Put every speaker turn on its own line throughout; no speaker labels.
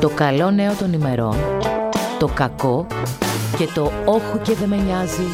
Το καλό νέο των ημερών, το κακό και το όχου και δεν με νοιάζει.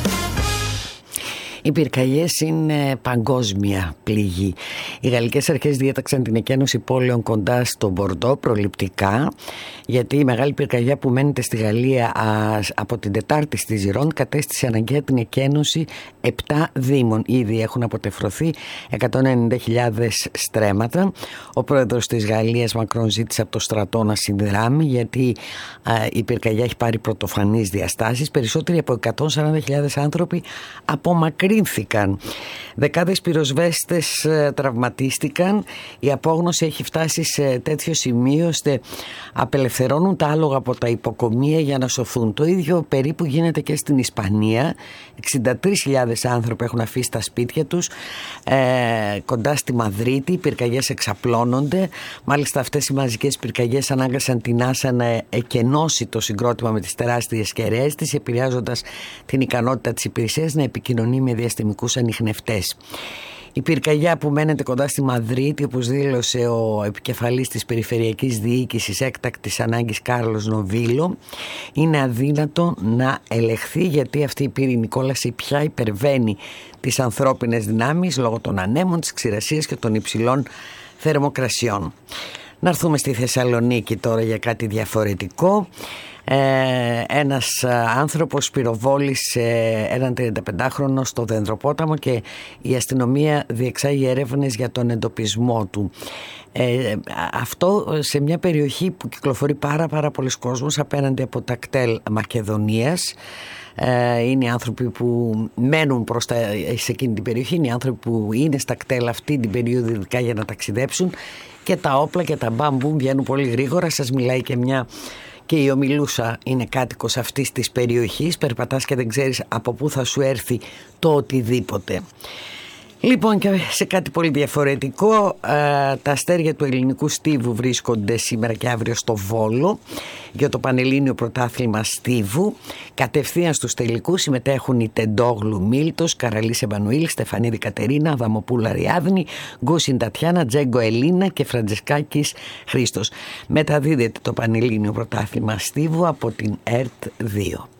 Οι πυρκαγιές είναι παγκόσμια πληγή. Οι γαλλικές αρχές διέταξαν την εκένωση πόλεων κοντά στο Μπορντό προληπτικά, γιατί η μεγάλη πυρκαγιά που μένεται στη Γαλλία από την Τετάρτη στη Ζιρόντ κατέστησε αναγκαία την εκένωση 7 δήμων. Ήδη έχουν αποτεφρωθεί 190.000 στρέμματα. Ο πρόεδρος της Γαλλίας Μακρόν ζήτησε από το στρατό να συνδράμει, γιατί η πυρκαγιά έχει πάρει πρωτοφανείς διαστάσεις. Περισσότεροι από 140.000 άνθρωποι απομακρύνθηκαν. Δεκάδες πυροσβέστες τραυματίστηκαν. Η απόγνωση έχει φτάσει σε τέτοιο σημείο ώστε απελευθερώνουν τα άλογα από τα υποκομεία για να σωθούν. Το ίδιο περίπου γίνεται και στην Ισπανία. 63.000 άνθρωποι έχουν αφήσει τα σπίτια τους κοντά στη Μαδρίτη. Οι πυρκαγιές εξαπλώνονται. Μάλιστα αυτές οι μαζικές πυρκαγιές ανάγκασαν την NASA να εκενώσει το συγκρότημα με τις τεράστιες κεραίες της, επηρεάζοντας την ικανότητα της υπηρεσίας να επικοινωνεί με διαστημικούς ανιχνευτές. Η πυρκαγιά που μένεται κοντά στη Μαδρίτη, όπως δήλωσε ο επικεφαλής της Περιφερειακής Διοίκησης Έκτακτης Ανάγκης Κάρλος Νοβίλο, είναι αδύνατο να ελεγχθεί, γιατί αυτή η πυρηνική κόλαση πια υπερβαίνει τις ανθρώπινες δυνάμεις λόγω των ανέμων, της ξηρασίας και των υψηλών θερμοκρασιών. Να έρθουμε στη Θεσσαλονίκη τώρα για κάτι διαφορετικό. Ένας άνθρωπος πυροβόλησε έναν 35χρονο στο Δενδροπόταμο και η αστυνομία διεξάγει έρευνες για τον εντοπισμό του. Αυτό σε μια περιοχή που κυκλοφορεί πάρα πολλοί κόσμος απέναντι από τα κτέλ Μακεδονίας. Είναι οι άνθρωποι που μένουν σε εκείνη την περιοχή, είναι οι άνθρωποι που είναι στα κτέλ αυτή την περίοδο ειδικά για να ταξιδέψουν, και τα όπλα και τα μπαμπούμ βγαίνουν πολύ γρήγορα. Σας μιλάει και η ομιλούσα είναι κάτοικος αυτής της περιοχής. Περπατάς και δεν ξέρεις από πού θα σου έρθει το οτιδήποτε. Λοιπόν, και σε κάτι πολύ διαφορετικό, τα αστέρια του ελληνικού στίβου βρίσκονται σήμερα και αύριο στο Βόλο για το Πανελλήνιο Πρωτάθλημα Στίβου. Κατευθείαν στους τελικούς συμμετέχουν η Τεντόγλου Μίλτος, Καραλής Εμπανουήλ, Στεφανίδη Κατερίνα, Αδαμοπούλα Ριάδνη, Γκούσιν Τατιάνα, Τζέγκο Ελίνα και Φραντζεσκάκης Χρήστος. Μεταδίδεται το Πανελλήνιο Πρωτάθλημα Στίβου από την ΕΡΤ 2.